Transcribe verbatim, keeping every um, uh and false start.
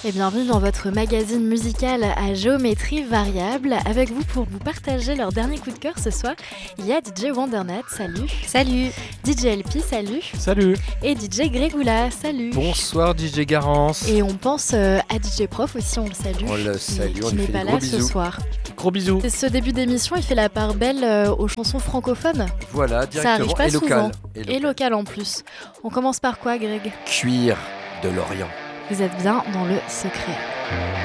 Et bienvenue dans votre magazine musical à géométrie variable. Avec vous pour vous partager leur dernier coup de cœur ce soir, il y a D J Wondernet, salut. Salut. D J L P, salut. Salut. Et D J Grégoula, salut. Bonsoir D J Garance. Et on pense euh, à D J Prof aussi, on le salue. On le salue, qui, on qui lui n'est fait pas des là gros ce bisous. soir. Gros bisous. C'est ce début d'émission, il fait la part belle euh, aux chansons francophones. Voilà, Ça arrive directement. pas et souvent. local. Et local. local en plus. On commence par quoi, Greg ? Cuir de l'Orient. Vous êtes bien dans le secret.